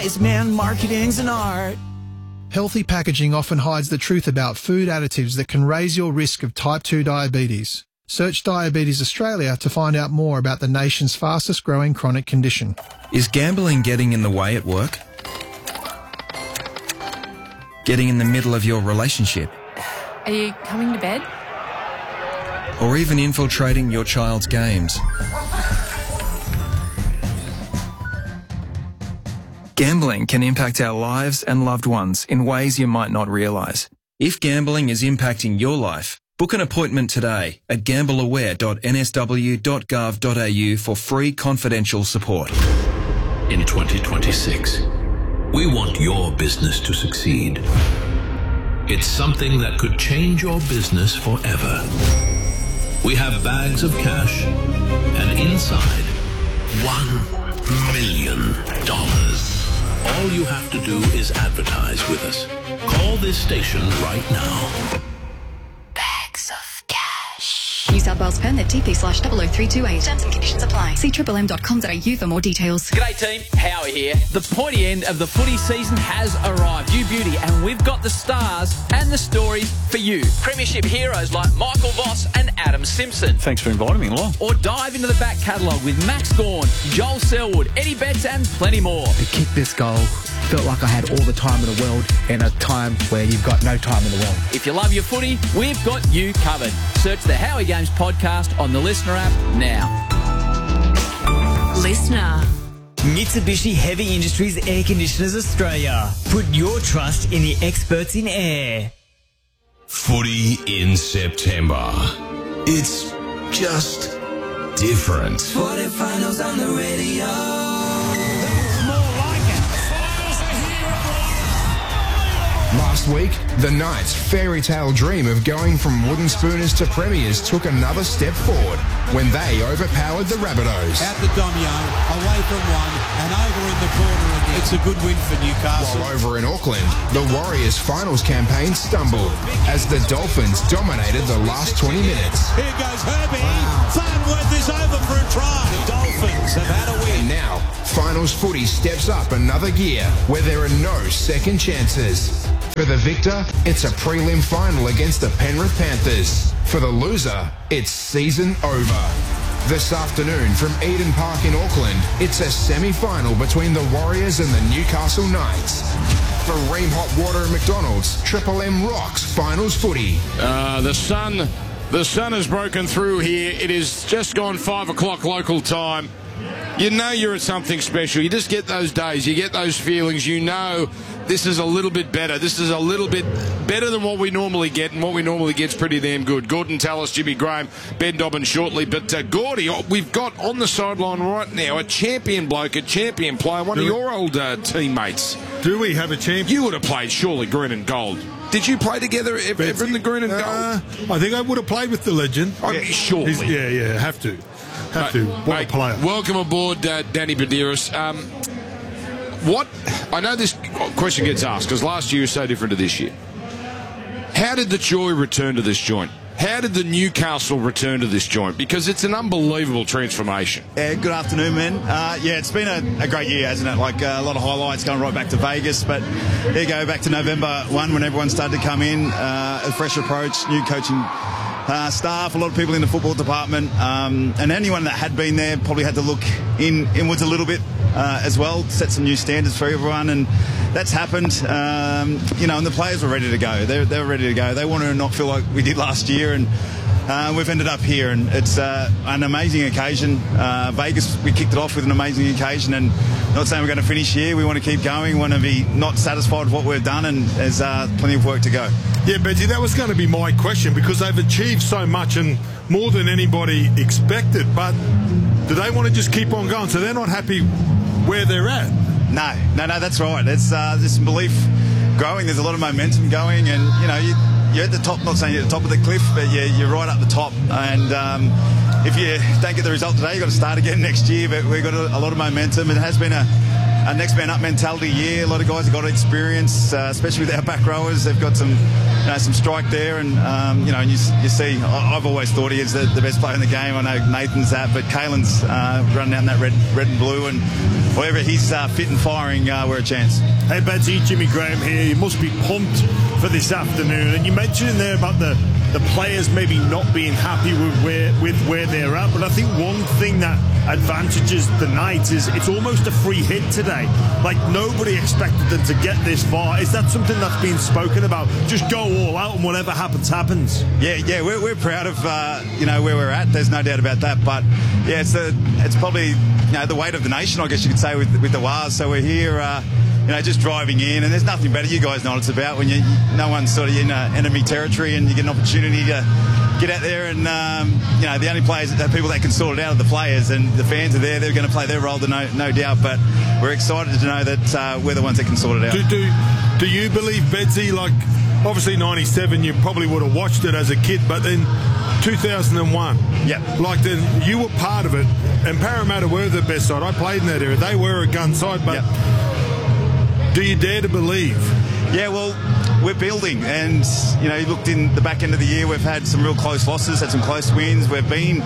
wise man, marketing's an art. Healthy packaging often hides the truth about food additives that can raise your risk of type 2 diabetes. Search Diabetes Australia to find out more about the nation's fastest growing chronic condition. Is gambling getting in the way at work? Getting in the middle of your relationship? Are you coming to bed? Or even infiltrating your child's games? Gambling can impact our lives and loved ones in ways you might not realise. If gambling is impacting your life, book an appointment today at gambleaware.nsw.gov.au for free confidential support. In 2026, we want your business to succeed. It's something that could change your business forever. We have bags of cash and inside $1 million. All you have to do is advertise with us. Call this station right now. Bags of cash. New South Wales permit TP/00328. Terms and conditions apply. See triplem.com.au for more details. G'day team, Howie here. The pointy end of the footy season has arrived. You beauty, and we've got the stars and the stories for you. Premiership heroes like Michael Voss and Adam Simpson. Thanks for inviting me along. Or dive into the back catalogue with Max Gawn, Joel Selwood, Eddie Betts and plenty more. To kick this goal, felt like I had all the time in the world in a time where you've got no time in the world. If you love your footy, we've got you covered. Search the Howie Games podcast on the Listener app now. Listener. Mitsubishi Heavy Industries Air Conditioners Australia. Put your trust in the experts in air. Footy in September. It's just different. Footy finals on the radio. Last week, the Knights' fairy tale dream of going from wooden spooners to premiers took another step forward when they overpowered the Rabbitohs. Out the Domio, away from one, and over in the corner again. It's a good win for Newcastle. While over in Auckland, the Warriors' finals campaign stumbled as the Dolphins dominated the last 20 minutes. Here goes Herbie. Wow. Farnworth is over for a try. The Dolphins have had a win. And now, finals footy steps up another gear where there are no second chances. For the victor, it's a prelim final against the Penrith Panthers. For the loser, it's season over. This afternoon from Eden Park in Auckland, it's a semi-final between the Warriors and the Newcastle Knights. For Ream Hot Water and McDonald's, Triple M rocks finals footy. The sun has broken through here. It is just gone 5 o'clock local time. You know you're at something special. You just get those days. You get those feelings. You know this is a little bit better. This is a little bit better than what we normally get, and what we normally get's pretty damn good. Gordon Tallis, Jimmy Graham, Ben Dobbin shortly. But Gordy, we've got on the sideline right now a champion bloke, a champion player, one of your old teammates. Do we have a champion? You would have played surely green and gold. Did you play together ever in the green and gold? I think I would have played with the legend. Surely. Yeah, have to. What a player. Welcome aboard, Danny Badiris. I know this question gets asked because last year was so different to this year. How did the joy return to this joint? How did the Newcastle return to this joint? Because it's an unbelievable transformation. Yeah, good afternoon, man. It's been a great year, hasn't it? Like a lot of highlights going right back to Vegas. But there you go, back to November 1 when everyone started to come in. A fresh approach, new coaching staff, a lot of people in the football department. And anyone that had been there probably had to look inwards a little bit as well, set some new standards for everyone. And that's happened. And the players were ready to go. They were ready to go. They wanted to not feel like we did last year. And we've ended up here, and it's an amazing occasion. Vegas, we kicked it off with an amazing occasion, and not saying we're going to finish here. We want to keep going. We want to be not satisfied with what we've done, and there's plenty of work to go. Yeah, Benji, that was going to be my question, because they've achieved so much and more than anybody expected. But do they want to just keep on going? So they're not happy where they're at? No, that's right. It's there's some belief growing. There's a lot of momentum going, and you're at the top, not saying you're at the top of the cliff, but you're right up the top. And if you don't get the result today, you've got to start again next year. But we've got a lot of momentum. It has been a next man up mentality year. A lot of guys have got experience, especially with our back rowers. They've got some strike there, and you see, I've always thought he is the best player in the game. I know Nathan's that, but Caelan's running down that red and blue, and wherever he's fit and firing, we're a chance. Hey Betsy, Jimmy Graham here. You must be pumped for this afternoon, and you mentioned in there about the players maybe not being happy with where they're at, but I think one thing that advantages the Knights is it's almost a free hit today. Like, nobody expected them to get this far. Is that something that's being spoken about? Just go all out and whatever happens, happens. Yeah, we're proud of where we're at. There's no doubt about that. But yeah, it's probably the weight of the nation, I guess you could say, with the Wars. So we're here, just driving in, and there's nothing better. You guys know what it's about when no one's sort of in enemy territory, and you get an opportunity to get out there, and the only players, the people that can sort it out are the players, and the fans are there. They're going to play their role, no doubt. But we're excited to know that we're the ones that can sort it out. Do you believe, Bedsy, like obviously 97, you probably would have watched it as a kid, but then 2001, like then you were part of it, and Parramatta were the best side. I played in that era. They were a gun side, but do you dare to believe? Yeah, well, we're building, and you looked in the back end of the year, we've had some real close losses, had some close wins. We've been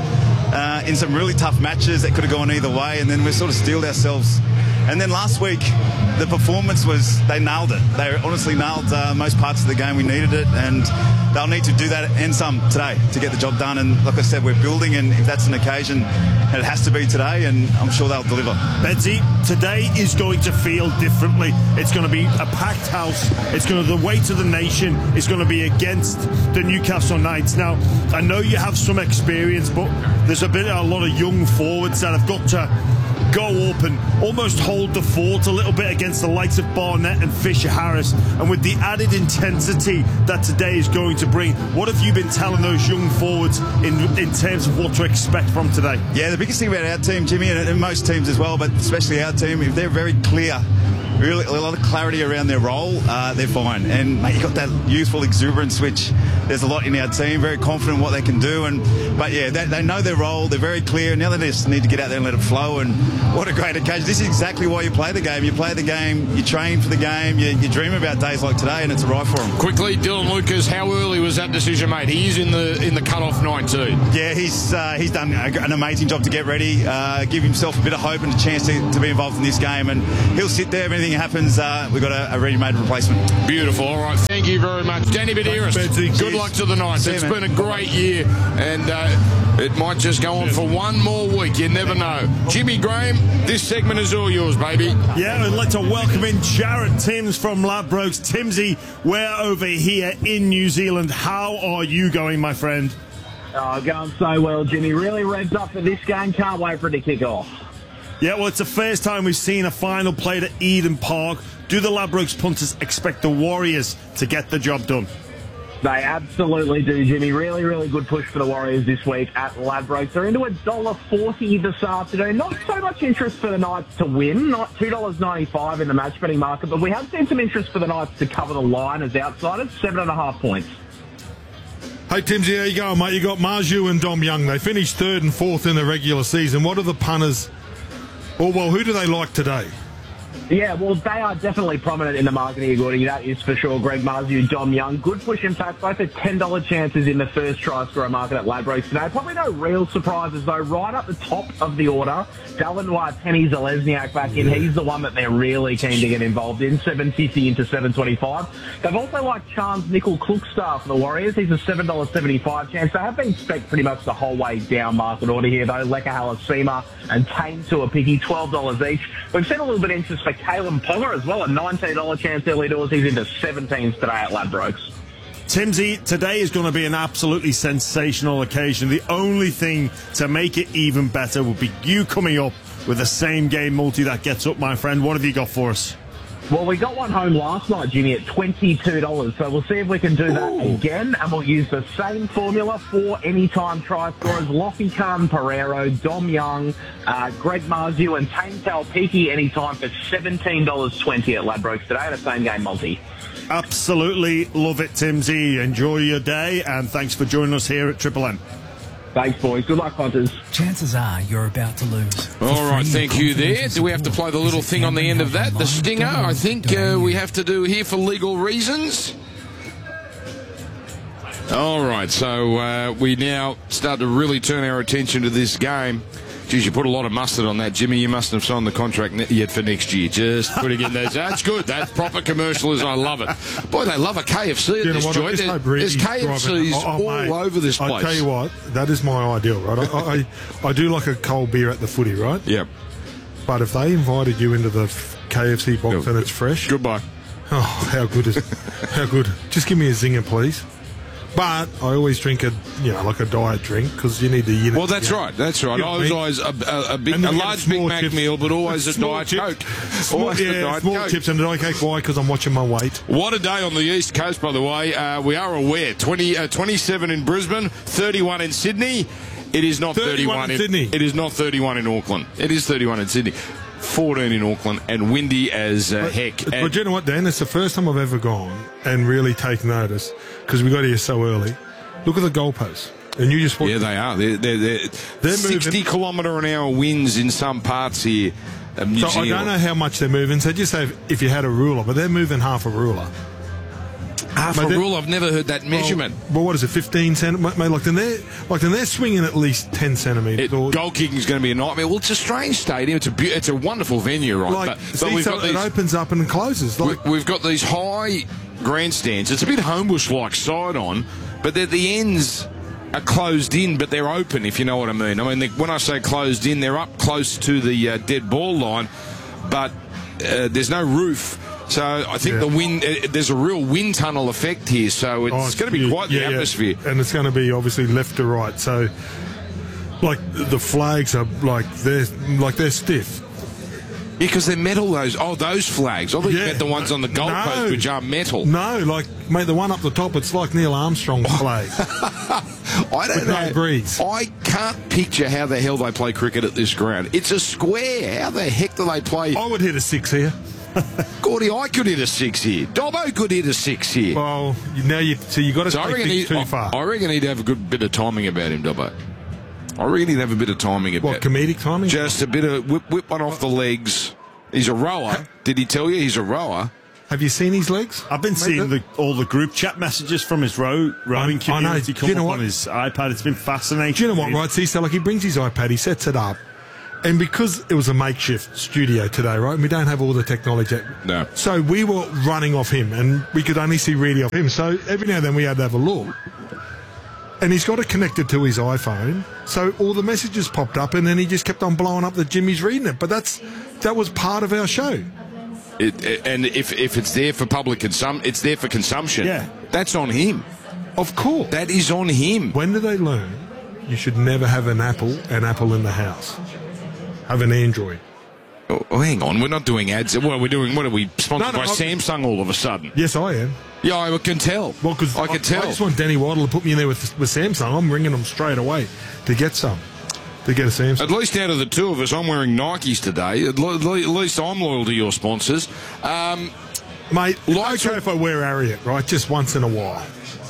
in some really tough matches that could have gone either way, and then we sort of steeled ourselves. And then last week, the performance was, they nailed it. They honestly nailed most parts of the game. We needed it, and they'll need to do that and some today to get the job done. And like I said, we're building, and if that's an occasion, it has to be today, and I'm sure they'll deliver. Betsy, today is going to feel differently. It's going to be a packed house. It's going to the weight of the nation. It's going to be against the Newcastle Knights. Now, I know you have some experience, but there's a lot of young forwards that have got to go up and almost hold the fort a little bit against the likes of Barnett and Fisher-Harris. And with the added intensity that today is going to bring, what have you been telling those young forwards in terms of what to expect from today? Yeah, the biggest thing about our team, Jimmy, and most teams as well, but especially our team, if they're very clear, really a lot of clarity around their role, they're fine. And mate, you got that youthful exuberance, which there's a lot in our team, very confident in what they can do. But yeah, they know their role, they're very clear. Now they just need to get out there and let it flow. And what a great occasion. This is exactly why you play the game. You play the game, you train for the game, you dream about days like today, and it's right for them. Quickly, Dylan Lucas, how early was that decision made? He is in the cut-off night too. Yeah, he's done an amazing job to get ready, give himself a bit of hope and a chance to be involved in this game. And he'll sit there if anything happens. We've got a ready-made replacement. Beautiful. All right, thank you very much. Danny Badiris, good luck to the Knights. It's been a great year, and it might just go on for one more week. You never know. Jimmy Graham, this segment is all yours, baby. Yeah, and let's welcome in Jarrett Timms from Ladbrokes. Timsy, we're over here in New Zealand. How are you going, my friend? Oh, going so well, Jimmy. Really revved up for this game. Can't wait for it to kick off. Yeah, well, it's the first time we've seen a final played at Eden Park. Do the Ladbrokes punters expect the Warriors to get the job done? They absolutely do, Jimmy. Really, really good push for the Warriors this week at Ladbrokes. They're into $1.40 this afternoon. Not so much interest for the Knights to win, not $2.95 in the match betting market, but we have seen some interest for the Knights to cover the line as outsiders, 7.5 points. Hey, Timsy, how you going, mate? You got Marju and Dom Young. They finished 3rd and 4th in the regular season. What are the punters? Well, who do they like today? Yeah, well, they are definitely prominent in the marketing agility, that is for sure. Greg Marzu, Dom Young, good push in fact, both are $10 chances in the first try scorer market at Ladbrokes today. Probably no real surprises though. Right up the top of the order, Dalinois, Penny Zalesniak back in. He's the one that they're really keen to get involved in, $7.50 into $7.25. They've also liked Chance Nickel Klukstar for the Warriors. He's a $7.75 chance. They have been spec pretty much the whole way down market order here though. Leka Halasima and Tame Tuapiki, $12 each. We've seen a little bit of interest for Caleb Ponga as well, a $19 chance early doors. He's into 17s today at Ladbrokes. Timsy, today is going to be an absolutely sensational occasion. The only thing to make it even better would be you coming up with the same game multi that gets up, my friend. What have you got for us? Well, we got one home last night, Jimmy, at $22. So we'll see if we can do that again. And we'll use the same formula for anytime try scorers. Lockie Khan Pereiro, Dom Young, Greg Marzu and Tame Taupiki anytime for $17.20 at Ladbrokes today. The same game multi. Absolutely love it, Timsy. Enjoy your day. And thanks for joining us here at Triple M. Thanks, boys. Good luck, punters. Chances are you're about to lose. All right, thank you there. Do we have to play the little thing on the end of that? The stinger, I think we have to do here for legal reasons. All right, so we now start to really turn our attention to this game. Geez, you put a lot of mustard on that, Jimmy. You mustn't have signed the contract yet for next year. Just putting in there. That's good. That's proper commercialism. I love it. Boy, they love a KFC at this joint. There's KFCs all over this place. I tell you what, that is my ideal, right? I do like a cold beer at the footy, right? Yep. But if they invited you into the KFC box and it's fresh... Goodbye. Oh, how good is it? How good. Just give me a zinger, please. But I always drink a diet drink because you need the... Well, that's right. That's right. I was always a large Big Mac meal, but always a Diet Coke. Small chips and a Diet Coke. Why? Because I'm watching my weight. What a day on the East Coast, by the way. We are aware. 27 in Brisbane, 31 in Sydney. It is not 31 in Sydney. It is not 31 in Auckland. It is 31 in Sydney. 14 in Auckland and windy as heck. But you know what, Dan? It's the first time I've ever gone and really taken notice because we got here so early. Look at the goalposts. And you just... Yeah, they are. They're 60 kilometre an hour winds in some parts here of New Zealand. I don't know how much they're moving. So just say if you had a ruler, but they're moving half a ruler. Half a rule? I've never heard that measurement. Well, what is it, 15 centimetres? Mate, then they're swinging at least 10 centimetres. Goal kicking is going to be a nightmare. Well, it's a strange stadium. It's a wonderful venue, right? It opens up and closes. We've got these high grandstands. It's a bit Homebush-like side on, but the ends are closed in, but they're open, if you know what I mean. I mean, when I say closed in, they're up close to the dead ball line, but there's no roof. So I think the wind, there's a real wind tunnel effect here. So it's going to be quite the atmosphere. And it's going to be obviously left to right. So, like the flags are they're stiff. Yeah, because they're metal. Those flags. I thought you meant the ones on the goalpost, which are metal. No, mate, the one up the top, it's like Neil Armstrong's flag. I don't know. No breeze. I can't picture how the hell they play cricket at this ground. It's a square. How the heck do they play? I would hit a 6 here. Gordy, I could hit a 6 here. Dobbo could hit a 6 here. Well, now you got to take things too far. I reckon he'd have a good bit of timing about him, Dobbo. I reckon he'd have a bit of timing about him. What, comedic timing? Just a bit of whip one off the legs. He's a rower. Did he tell you he's a rower? Have you seen his legs? I've been seeing all the group chat messages from his rowing community come up on his iPad. It's been fascinating. Do you know what, right? See, so he brings his iPad, he sets it up. And because it was a makeshift studio today, right, and we don't have all the technology. No. So we were running off him, and we could only see really off him. So every now and then we had to have a look. And he's got it connected to his iPhone. So all the messages popped up, and then he just kept on blowing up that Jimmy's reading it. But that was part of our show. And if it's there for public it's there for consumption. Yeah. That's on him. Of course. That is on him. When do they learn you should never have an apple in the house? Have an Android. Oh, hang on. We're not doing ads. What are we doing? What are we sponsored by Samsung all of a sudden? Yes, I am. Yeah, I can tell. Well, because I can tell. I just want Danny Waddle to put me in there with Samsung. I'm ringing them straight away to get some. To get a Samsung. At least out of the two of us, I'm wearing Nikes today. At least I'm loyal to your sponsors. Mate, it's okay if I wear Ariat, right? Just once in a while.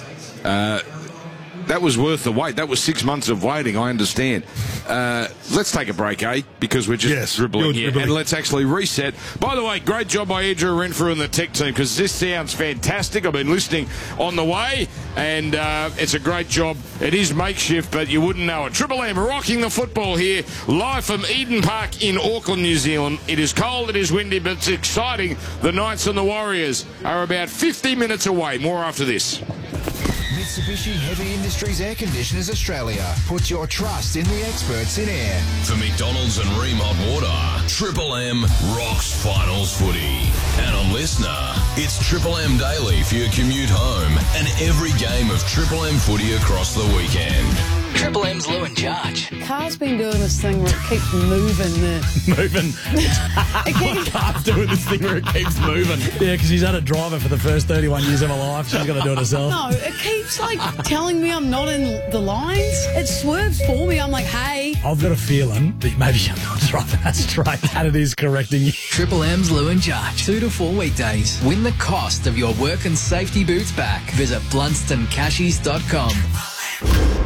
That was worth the wait. That was 6 months of waiting, I understand. Let's take a break, because we're just dribbling here. And let's actually reset. By the way, great job by Andrew Renfrew and the tech team, because this sounds fantastic. I've been listening on the way, and it's a great job. It is makeshift, but you wouldn't know it. Triple M rocking the football here, live from Eden Park in Auckland, New Zealand. It is cold, it is windy, but it's exciting. The Knights and the Warriors are about 50 minutes away. More after this. Mitsubishi Heavy Industries Air Conditioners Australia. Put your trust in the experts in air. For McDonald's and Ream Hot Water, Triple M rocks finals footy. And on Listener, it's Triple M Daily for your commute home and every game of Triple M footy across the weekend. Triple M's Lou and Charge. Car's been doing this thing where it keeps moving. Car's doing this thing where it keeps moving. Yeah, because she's had a driver for the first 31 years of her life. She's got to do it herself. No, it keeps telling me I'm not in the lines. It swerves for me. I'm like, hey. I've got a feeling that maybe I'm not driving that straight and it is correcting you. Triple M's Lou and Charge. 2 to 4 weekdays. Win the cost of your work and safety boots back. Visit BlunstonCashies.com.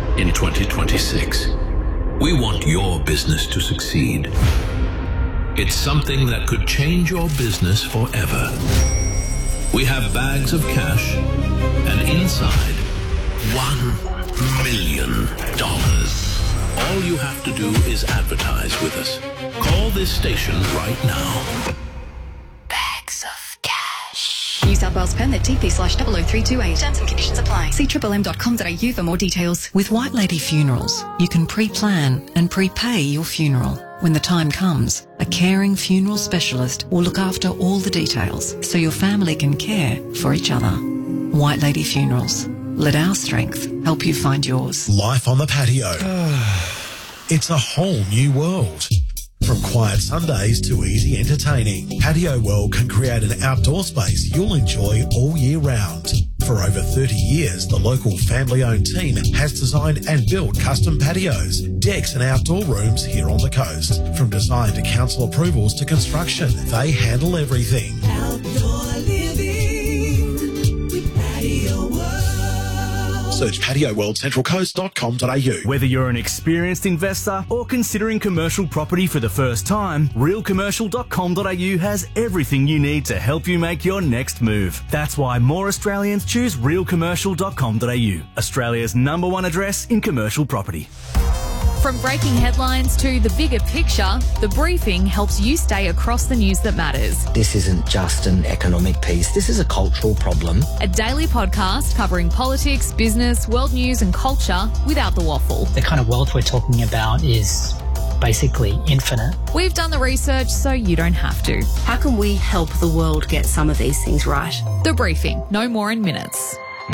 in 2026. We want your business to succeed. It's something that could change your business forever. We have bags of cash, and inside, $1 million. All you have to do is advertise with us. Call this station right now. Bags of cash. New South Wales permit TP/00328. Terms and conditions apply. See triplem.com.au for more details. With White Lady Funerals, you can pre-plan and prepay your funeral. When the time comes, a caring funeral specialist will look after all the details so your family can care for each other. White Lady Funerals. Let our strength help you find yours. Life on the patio. It's a whole new world. From quiet Sundays to easy entertaining, Patio World can create an outdoor space you'll enjoy all year round. For over 30 years, the local family-owned team has designed and built custom patios, decks and outdoor rooms here on the coast. From design to council approvals to construction, they handle everything. Outdoor living with Patio World. Search patioworldcentralcoast.com.au. Whether you're an experienced investor or considering commercial property for the first time, realcommercial.com.au has everything you need to help you make your next move. That's why more Australians choose realcommercial.com.au, Australia's #1 address in commercial property. From breaking headlines to the bigger picture, The Briefing helps you stay across the news that matters. This isn't just an economic piece, this is a cultural problem. A daily podcast covering politics, business, world news and culture without the waffle. The kind of wealth we're talking about is basically infinite. We've done the research so you don't have to. How can we help the world get some of these things right? The Briefing, no more in minutes.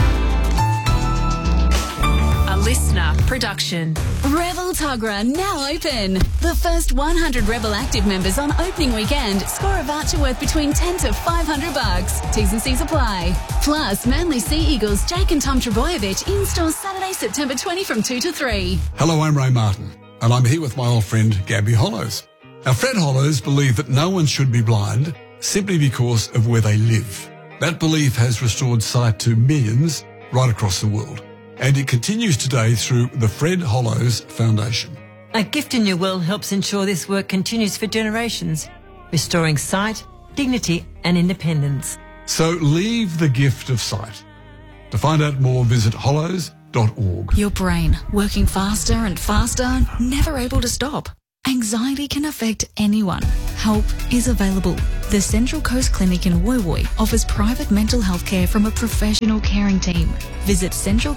Listener production. Rebel Tuggerah now open. The first 100 Rebel Active members on opening weekend score a voucher worth between $10 to $500. T's and C's apply. Plus, Manly Sea Eagles Jake and Tom Trebojevic in stores Saturday, September 20 from 2 to 3. Hello, I'm Ray Martin, and I'm here with my old friend Gabby Hollows. Now, Fred Hollows believed that no one should be blind simply because of where they live. That belief has restored sight to millions right across the world. And it continues today through the Fred Hollows Foundation. A Gift in Your Will helps ensure this work continues for generations, restoring sight, dignity and independence. So leave the gift of sight. To find out more, visit hollows.org. Your brain working faster and faster, never able to stop. Anxiety can affect anyone. Help is available. The Central Coast Clinic in Woy Woy offers private mental health care from a professional caring team. Visit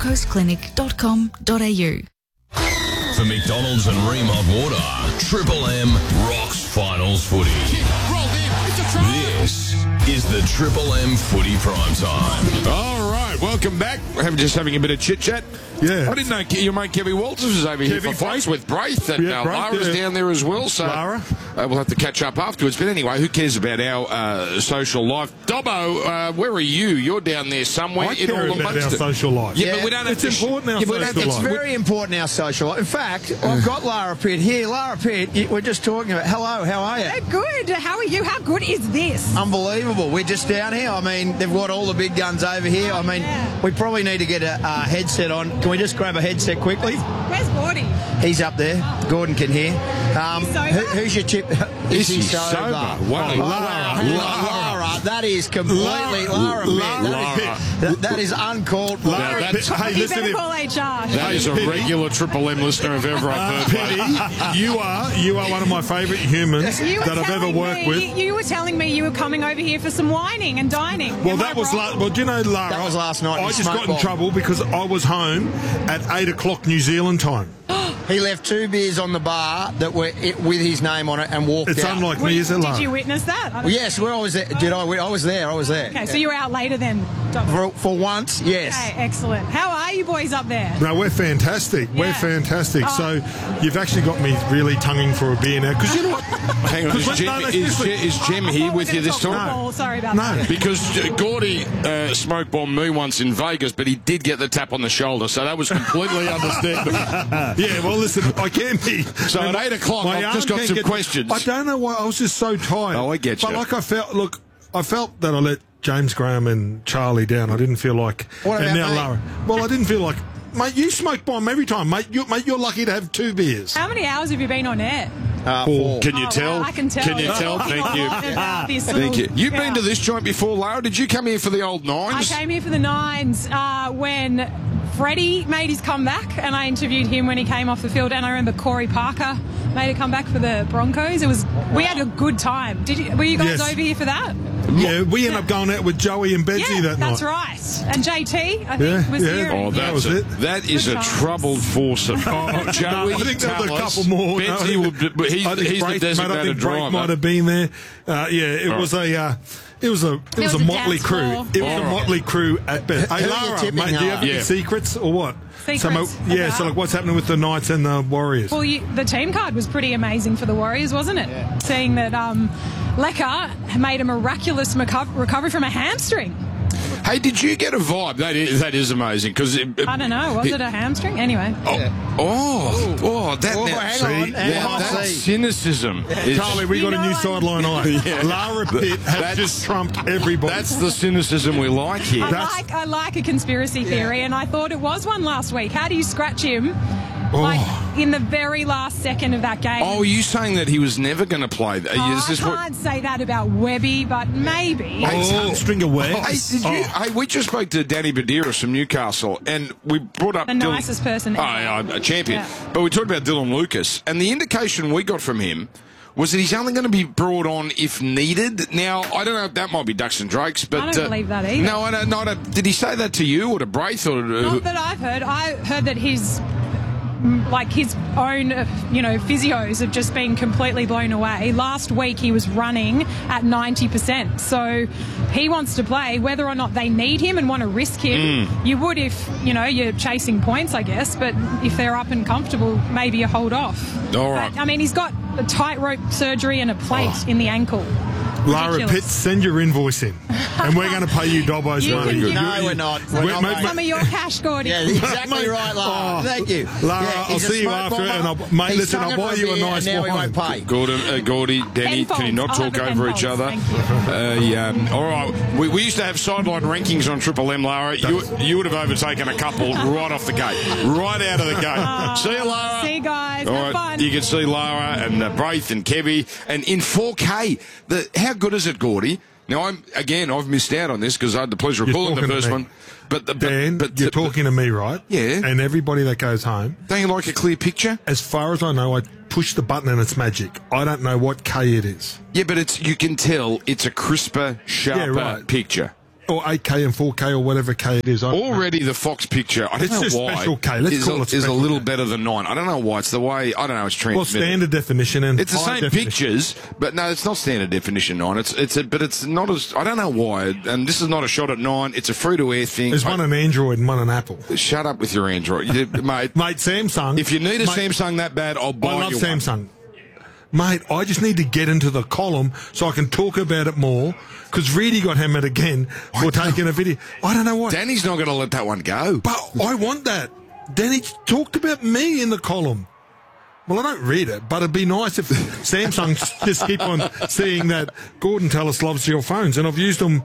centralcoastclinic.com.au. For McDonald's and Ream Hot Water, Triple M rocks finals footy. This is the Triple M Footy Prime Time. All right, welcome back. We're just having a bit of chit-chat. Yeah. I didn't know your mate Kevin Walters was over here for fights with Braith, and Lara's down there as well, so we'll have to catch up afterwards. But anyway, who cares about our social life? Dobbo, where are you? You're down there somewhere. I care about our social life. Yeah, but we don't have it's important, our social life. It's very important, our social life. In fact, I've got Lara Pitt here. Lara Pitt, we're just talking about, hello, how are you? Good. How are you? How good is this? Unbelievable. We're just down here. I mean, they've got all the big guns over here. I mean, we probably need to get a headset on. Can we just grab a headset quickly? Where's Gordy? He's up there. Gordon can hear. Who's your tip? Is he sober? Wow. Lara, that is completely Lara. That is uncalled for. Hey, listen, call HR. That is a regular Triple M listener if ever I've heard. Pitty, you are one of my favourite humans that I've ever worked with. You were telling me you were coming over here for some wining and dining. Well, that was do you know, Lara? That was last night. I just got in trouble because I was home at 8 o'clock New Zealand time. He left 2 beers on the bar that were with his name on it and walked out. It's unlike me, is it, Lara? Did you witness that? Well, yes, I was there. I was there. Okay, so you were out later then? For once, yes. Okay, excellent. How are you boys up there? No, we're fantastic. Yeah. We're fantastic. So you've actually got me really tonguing for a beer now. Because you know what? Hang on, is Jem here with you this time? No. Sorry about that. Because Gordy smoke bombed me once in Vegas, but he did get the tap on the shoulder, so that was completely understandable. Yeah, well, listen, I can be. So at 8 o'clock, I've just got some questions. I don't know why. I was just so tired. Oh, I get you. But like I felt that I let James Graham and Charlie down. I didn't feel like... What about Lara. Well, I didn't feel like Mate, you smoke bomb every time, mate. You're lucky to have 2 beers. How many hours have you been on air? 4. Can you tell? Well, I can tell. Can you tell? Thank you. Thank you. You've been to this joint before, Lara. Did you come here for the old Nines? I came here for the Nines when Freddie made his comeback, and I interviewed him when he came off the field. And I remember Corey Parker made a comeback for the Broncos. We had a good time. Were you guys over here for that? Yeah, we ended up going out with Joey and Betsy that night. That's right. And JT, I think, was here. Oh, that was it. That is a troubled foursome. Joey, I think there was a couple more. Betsy, he's the designated driver. Might have been there. It was a. It was a motley crew. It was a motley crew at best. Hey, Lara, mate, do you have any secrets or what? Secrets? So like what's happening with the Knights and the Warriors? Well, the team card was pretty amazing for the Warriors, wasn't it? Yeah. Seeing that Lecker made a miraculous recovery from a hamstring. Hey, did you get a vibe? That is amazing because I don't know. Was it a hamstring? Anyway. That's cynicism. Charlie, we got a new sideline eye. Lara Pitt has just trumped everybody. That's the cynicism we like here. I like a conspiracy theory, and I thought it was one last week. How do you scratch him? In the very last second of that game. Oh, are you saying that he was never going to play? I can't say that about Webby, but maybe. Hamstring away. Hey, we just spoke to Danny Badiris from Newcastle, and we brought up the nicest person ever. A champion. Yeah. But we talked about Dylan Lucas, and the indication we got from him was that he's only going to be brought on if needed. Now, I don't know if that might be Ducks and Drakes, but I don't believe that either. No, I don't. Did he say that to you or to Braith? Not that I've heard. I heard that his own, physios have just been completely blown away. Last week he was running at 90%. So he wants to play. Whether or not they need him and want to risk him, you would if, you're chasing points, I guess. But if they're up and comfortable, maybe you hold off. All right. But, he's got a tightrope surgery and a plate in the ankle. Lara Pitt, send your invoice in, and we're going to pay you Dobbo's money. No, we're not. Some of your cash, Gordy. Yeah, exactly right, Lara. Thank you. Lara, I'll see you after, and I'll buy you a nice now wine. He won't pay. Gordy, Danny, can you not talk over each other? All right. We used to have sideline rankings on Triple M, Lara. You would have overtaken a couple right off the gate, right out of the gate. See you, Lara. See you guys. All Have right. fun. You can see Lara and Braith and Kevy, and in 4K. How good is it, Gordy? Now, I've missed out on this because I had the pleasure of calling the first one. But you're talking to me, right? Yeah. And everybody that goes home. Don't you like a clear picture? As far as I know, I push the button and it's magic. I don't know what K it is. Yeah, but you can tell it's a crisper, sharper picture. Or 8K and 4K or whatever K it is. Already the Fox picture, I don't know why, special K. Let's call it is a little K. better than 9. I don't know why. It's the way, I don't know, it's transmitted. Well, standard definition and it's the same definition. pictures, but no, it's not standard definition 9. But it's not as, I don't know why, and this is not a shot at 9. It's a free-to-air thing. There's one an Android and one an Apple. Shut up with your Android. Mate, Samsung. If you need a Samsung that bad, I'll buy you one. I love Samsung. Mate, I just need to get into the column so I can talk about it more. Because Reedy got hammered again for taking a video. I don't know what. Danny's not going to let that one go. But I want that. Danny talked about me in the column. Well, I don't read it, but it'd be nice if Samsung just keep on seeing that Gordon Tellis loves your phones, and I've used them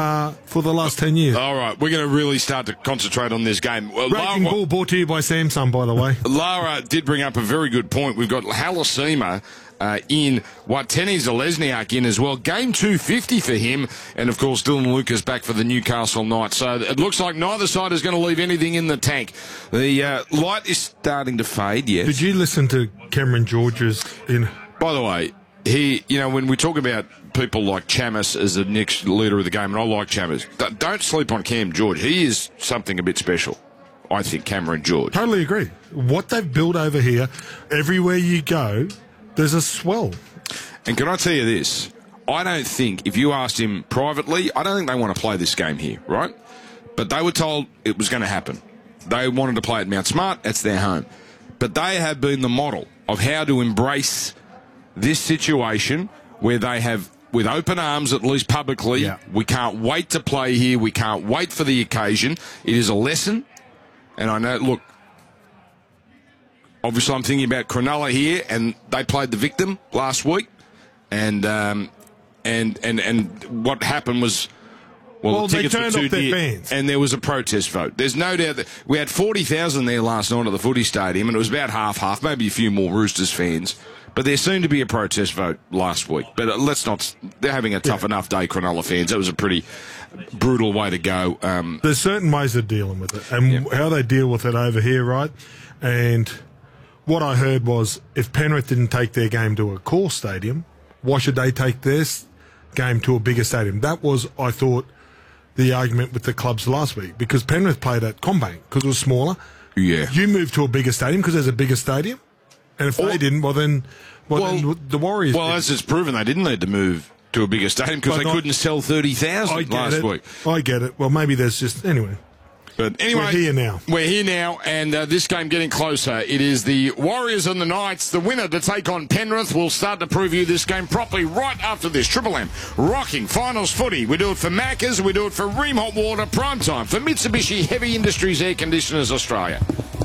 for the last 10 years. All right, we're going to really start to concentrate on this game. Raging Bull brought to you by Samsung, by the way. Lara did bring up a very good point. We've got Halasima in, Wateni Zalesniak in as well. Game 250 for him, and of course Dylan Lucas back for the Newcastle Knights. So it looks like neither side is going to leave anything in the tank. The light is starting to fade, yes. Did you listen to Cameron George's in? By the way, when we talk about people like Chamis as the next leader of the game, and I like Chamis, don't sleep on Cam George. He is something a bit special, I think, Cameron George. Totally agree. What they've built over here, everywhere you go, there's a swell. And can I tell you this? I don't think, if you asked him privately, I don't think they want to play this game here, right? But they were told it was going to happen. They wanted to play at Mount Smart. That's their home. But they have been the model of how to embrace this situation where they have, with open arms, at least publicly, we can't wait to play here. We can't wait for the occasion. It is a lesson. And I know, look, obviously, I'm thinking about Cronulla here, and they played the victim last week, and what happened was Well, they tickets were turned too off their dear, fans. and there was a protest vote. There's no doubt that we had 40,000 there last night at the footy stadium, and it was about half-half, maybe a few more Roosters fans. But there seemed to be a protest vote last week. But they're having a tough enough day, Cronulla fans. It was a pretty brutal way to go. There's certain ways of dealing with it, and how they deal with it over here, right? And what I heard was, if Penrith didn't take their game to a core stadium, why should they take this game to a bigger stadium? That was, I thought, the argument with the clubs last week, because Penrith played at Combank because it was smaller. Yeah. You moved to a bigger stadium because there's a bigger stadium, and if they didn't, then the Warriors. Well, as it's proven, they didn't need to move to a bigger stadium because they couldn't sell 30,000 last week. I get it. Well, maybe there's just anyway. But anyway, we're here now, and this game getting closer. It is the Warriors and the Knights, the winner to take on Penrith. We'll start to preview this game properly right after this. Triple M, rocking finals footy. We do it for Macca's, we do it for Ream Hot Water, prime time for Mitsubishi Heavy Industries Air Conditioners Australia.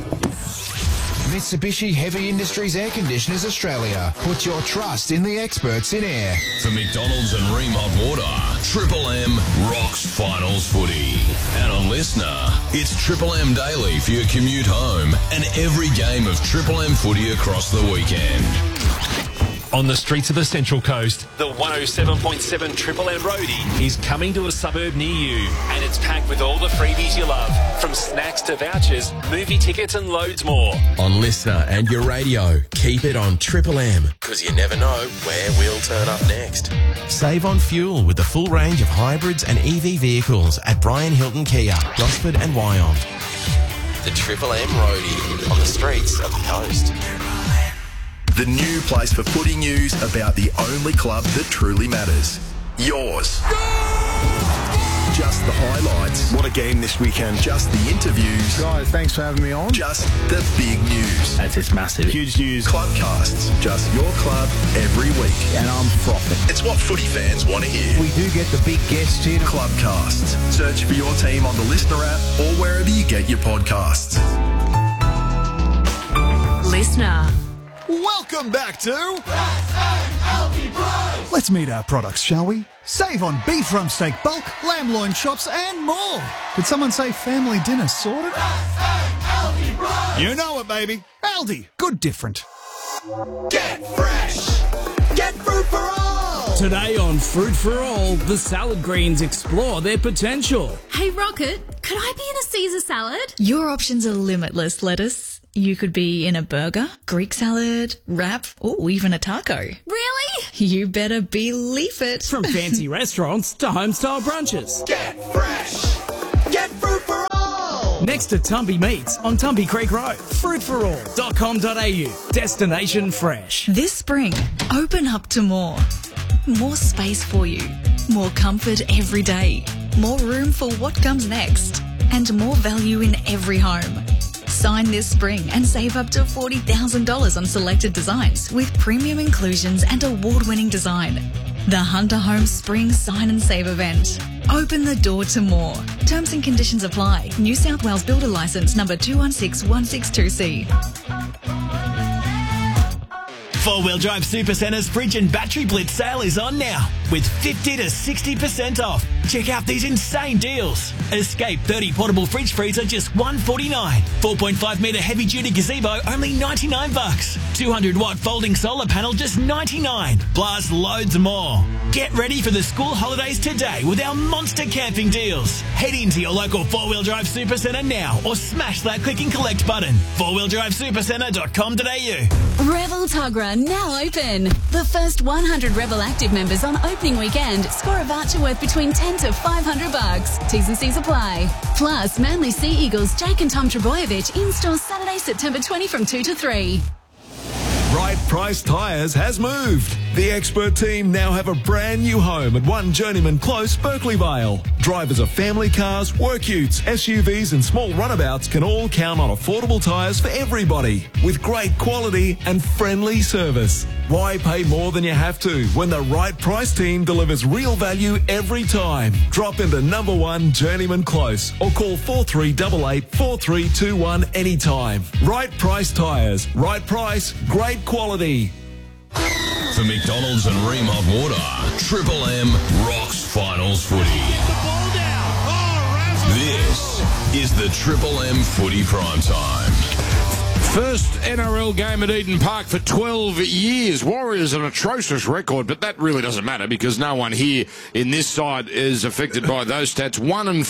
Mitsubishi Heavy Industries Air Conditioners Australia. Put your trust in the experts in air. For McDonald's and Ream Hot Water, Triple M rocks finals footy. And on Listener, it's Triple M Daily for your commute home and every game of Triple M footy across the weekend. On the streets of the Central Coast, the 107.7 Triple M Roadie is coming to a suburb near you, and it's packed with all the freebies you love, from snacks to vouchers, movie tickets and loads more. On Listener and your radio, keep it on Triple M, because you never know where we'll turn up next. Save on fuel with the full range of hybrids and EV vehicles at Brian Hilton Kia, Gosford and Wyong. The Triple M Roadie on the streets of the coast. The new place for footy news about the only club that truly matters. Yours. Just the highlights. What a game this weekend. Just the interviews. Guys, thanks for having me on. Just the big news. That's just massive. Huge news. Clubcasts. Just your club every week. And I'm frothing. It's what footy fans want to hear. We do get the big guests in. Clubcasts. Search for your team on the Listener app or wherever you get your podcasts. Listener. Welcome back to Let's meet our products, shall we? Save on beef rump steak bulk, lamb loin chops and more. Did someone say family dinner sorted? You know it, baby. Aldi, good different. Get fresh. Get fruit for all. Today on Fruit for All, the salad greens explore their potential. Hey Rocket, could I be in a Caesar salad? Your options are limitless, lettuce. You could be in a burger, Greek salad, wrap, or even a taco. Really? You better believe it. From fancy restaurants to home-style brunches. Get fresh. Get fruit for all. Next to Tumby Meats on Tumby Creek Road. Fruitforall.com.au. Destination fresh. This spring, open up to more. More space for you. More comfort every day. More room for what comes next. And more value in every home. Sign this spring and save up to $40,000 on selected designs with premium inclusions and award-winning design. The Hunter Homes Spring Sign and Save event. Open the door to more. Terms and conditions apply. New South Wales Builder Licence number 216162C. 4-Wheel Drive Supercentre's Fridge and Battery Blitz sale is on now with 50 to 60% off. Check out these insane deals. Escape 30 portable fridge freezer just $149. 4.5 metre heavy duty gazebo only $99. 200 watt folding solar panel just $99. Plus loads more. Get ready for the school holidays today with our monster camping deals. Head into your local 4-Wheel Drive Supercentre now or smash that click and collect button. 4wheeldrivesupercentre.com.au. Revel Tuggerah now open. The first 100 Revel Active members on opening weekend score a voucher worth between $10 to $500. T's and C's apply. Plus, Manly Sea Eagles Jake and Tom Trebojevic in-store Saturday, September 20 from 2 to 3. Right Price Tyres has moved. The expert team now have a brand new home at 1 Journeyman Close, Berkeley Vale. Drivers of family cars, work utes, SUVs and small runabouts can all count on affordable tyres for everybody with great quality and friendly service. Why pay more than you have to when the Right Price team delivers real value every time? Drop into number 1 Journeyman Close or call 4388 4321 anytime. Right Price Tyres. Right price, great quality. For McDonald's and Ream Hot Water, Triple M rocks finals footy. Get the ball down. This is the Triple M Footy Prime Time. First NRL game at Eden Park for 12 years. Warriors an atrocious record, but that really doesn't matter because no one here in this side is affected by those stats.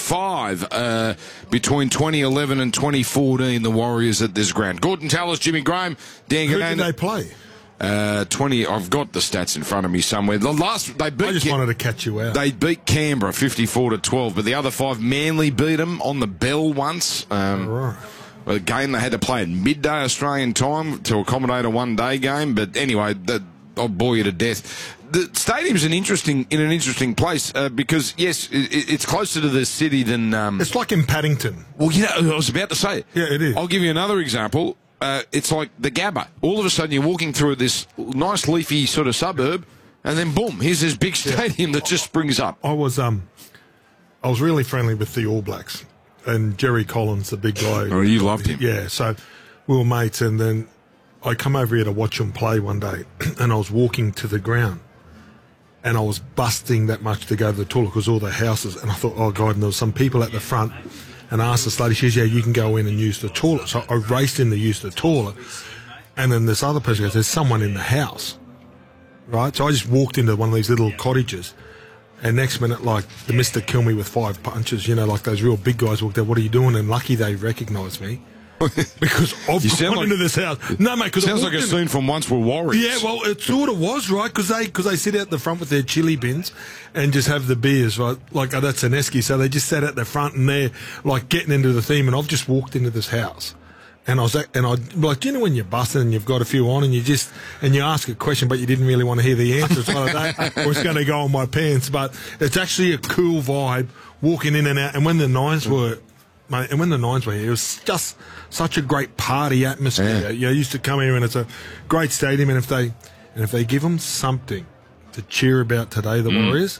1-5 between 2011 and 2014, the Warriors at this ground. Gordon Tallis, Jimmy Graham, Dan Who Ganane. did they play? 20. I've got the stats in front of me somewhere. The last they beat. I just wanted to catch you out. They beat Canberra 54-12, but the other 5, Manly beat them on the bell once. Right. A game they had to play at midday Australian time to accommodate a one-day game. But anyway, I'll bore you to death. The stadium's in an interesting place because, yes, it's closer to the city than... it's like in Paddington. Well, you know, I was about to say it. Yeah, it is. I'll give you another example. It's like the Gabba. All of a sudden you're walking through this nice leafy sort of suburb and then, boom, here's this big stadium that just springs up. I was really friendly with the All Blacks. And Jerry Collins, the big guy. Oh, you loved him. Yeah, so we were mates, and then I come over here to watch them play one day, and I was walking to the ground, and I was busting that much to go to the toilet because all the houses, and I thought, oh, God, and there was some people at the front, and I asked this lady, she says, yeah, you can go in and use the toilet. So I raced in to use the toilet, and then this other person goes, there's someone in the house, right? So I just walked into one of these little cottages, and next minute, like, the Mr. Kill Me with 5 punches, you know, like those real big guys walked out, what are you doing? And lucky they recognised me. Because I've gone into this house. No, mate, because sounds like a scene from Once Were Warriors. Yeah, well, it sort of was, right? Because they sit out the front with their chili bins and just have the beers, right? Like, that's an esky. So they just sat at the front and they're, like, getting into the theme. And I've just walked into this house. And I like, do you know when you're busting and you've got a few on and you ask a question, but you didn't really want to hear the answer? It's like that, or it's going to go on my pants. But it's actually a cool vibe walking in and out. And when the Nines were, mate, here, it was just such a great party atmosphere. Yeah. You used to come here and it's a great stadium. And if they give them something to cheer about today, the Warriors,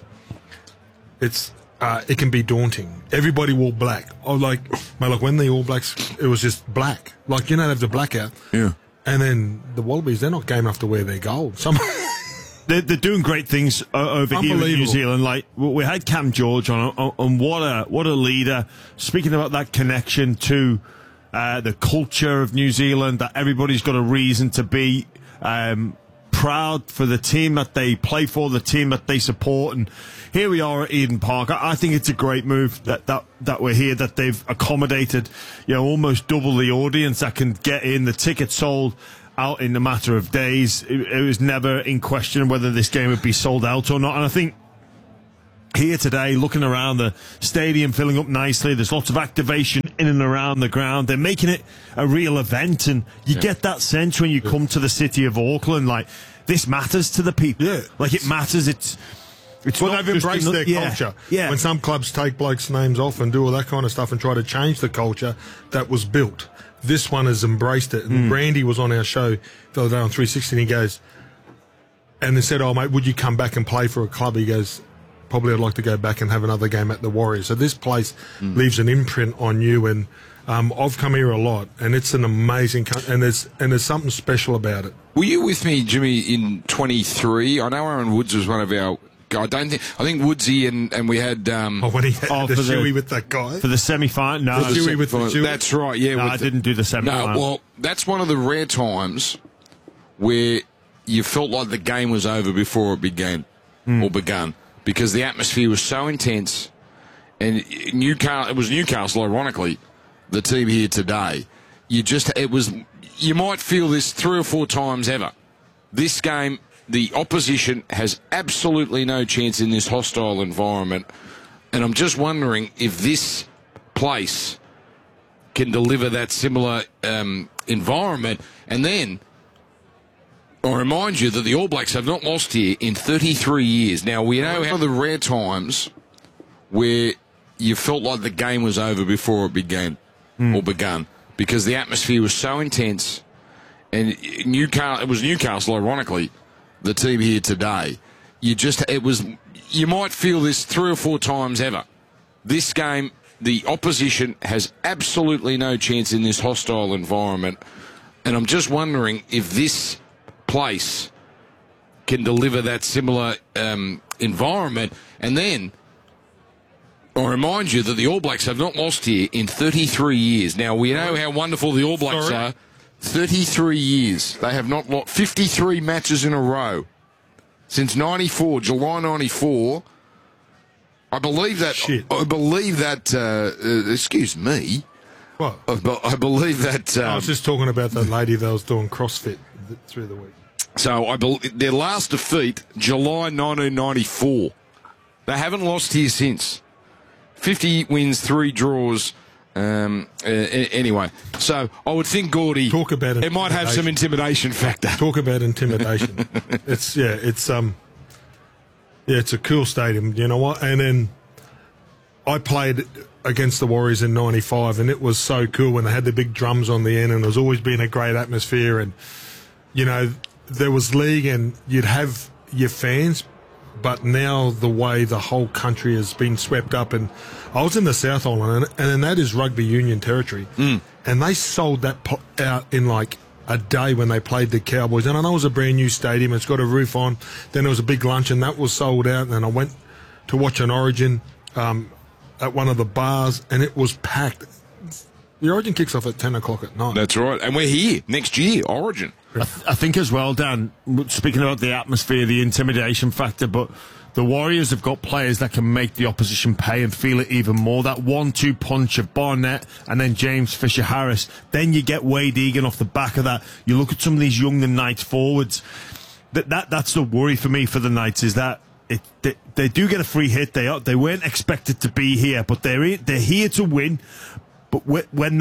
it can be daunting. Everybody wore black. Like when the All Blacks, it was just black. Like, you know, they have the blackout. Yeah. And then the Wallabies, they're not game enough to wear their gold. They're doing great things over here in New Zealand. Like, we had Cam George on, and what a leader. Speaking about that connection to the culture of New Zealand, that everybody's got a reason to be proud for the team that they play for, the team that they support. And here we are at Eden Park. I think it's a great move that we're here, that they've accommodated, you know, almost double the audience that can get in. The tickets sold out in a matter of days. It was never in question whether this game would be sold out or not. And I think here today, looking around the stadium filling up nicely, there's lots of activation in and around the ground. They're making it a real event, and you get that sense when you come to the city of Auckland, like, this matters to the people. Yeah. Like, it matters. It's well, not they've embraced their culture. Yeah. When some clubs take blokes' names off and do all that kind of stuff and try to change the culture that was built, this one has embraced it. And Brandy was on our show the other day on 360, and he goes, and they said, oh, mate, would you come back and play for a club? He goes, probably I'd like to go back and have another game at the Warriors. So this place leaves an imprint on you, and I've come here a lot, and it's an amazing country, and there's something special about it. Were you with me, Jimmy, in 23? I know Aaron Woods was one of our... I think Woodsy and we had... when he had the shoey with that guy? For the semi-final? No. The shoey with the shoey? That's right, yeah. No, I didn't do the semi-final. No, well, that's one of the rare times where you felt like the game was over before it began, or begun, because the atmosphere was so intense. And it was Newcastle, ironically, the team here today. You might feel this 3 or 4 times ever. This game, the opposition has absolutely no chance in this hostile environment. And I'm just wondering if this place can deliver that similar environment. And then I remind you that the All Blacks have not lost here in 33 years. Now, we know how the rare times where you felt like the game was over before it began, or begun, because the atmosphere was so intense. And it was Newcastle, ironically, the team here today. You might feel this 3 or 4 times ever. This game, the opposition has absolutely no chance in this hostile environment. And I'm just wondering if this place can deliver that similar environment. And then I remind you that the All Blacks have not lost here in 33 years. Now, we know how wonderful the All Blacks are. 33 years. They have not lost 53 matches in a row. Since 94, July 94. I believe that... Shit. I believe that... excuse me. What? I believe that... I was just talking about that lady that was doing CrossFit through the week. So, I believe their last defeat, July 1994. They haven't lost here since. 50 wins, 3 draws. Anyway, so I would think, Gordy, talk about it might have some intimidation factor. Talk about intimidation. It's a cool stadium, you know what? And then I played against the Warriors in 95, and it was so cool when they had the big drums on the end, and it was always been a great atmosphere. And, you know, there was league and you'd have your fans, but now the way the whole country has been swept up, and I was in the South Island, and that is rugby union territory, and they sold that out in like a day when they played the Cowboys. And I know it was a brand new stadium, it's got a roof on, then there was a big lunch, and that was sold out, and then I went to watch an Origin at one of the bars, and it was packed. The Origin kicks off at 10 o'clock at night. That's right, and we're here next year, Origin. I think as well, Dan, speaking about the atmosphere, the intimidation factor, but the Warriors have got players that can make the opposition pay and feel it even more. That 1-2 punch of Barnett and then James Fisher-Harris. Then you get Wade Egan off the back of that. You look at some of these younger Knights forwards. That's the worry for me for the Knights, is that they do get a free hit. They weren't expected to be here, but they're here to win. But when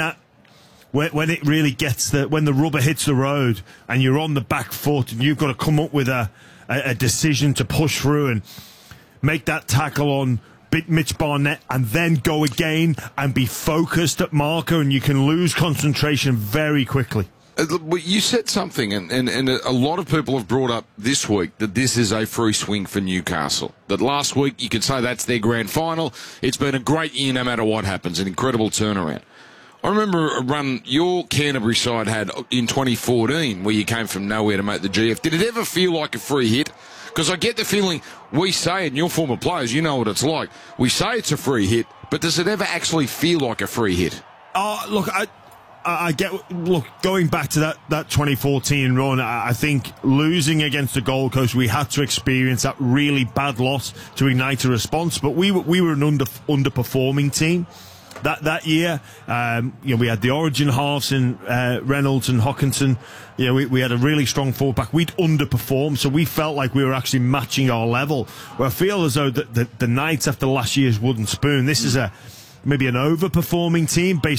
it really gets when the rubber hits the road and you're on the back foot and you've got to come up with a decision to push through and make that tackle on Mitch Barnett and then go again and be focused at marker, and you can lose concentration very quickly. You said something, and a lot of people have brought up this week that this is a free swing for Newcastle. That last week you could say that's their grand final. It's been a great year no matter what happens, an incredible turnaround. I remember a run your Canterbury side had in 2014 where you came from nowhere to make the GF. Did it ever feel like a free hit? Because I get the feeling we say, and you're former players, you know what it's like. We say it's a free hit, but does it ever actually feel like a free hit? Look, I get. Look, going back to that 2014 run, I think losing against the Gold Coast, we had to experience that really bad loss to ignite a response. But we were an underperforming team that year. We had the Origin halves in Reynolds and Hockinson. We had a really strong fullback. We'd underperformed, so we felt like we were actually matching our level. Well, I feel as though the Knights, after last year's wooden spoon, this is maybe an overperforming team based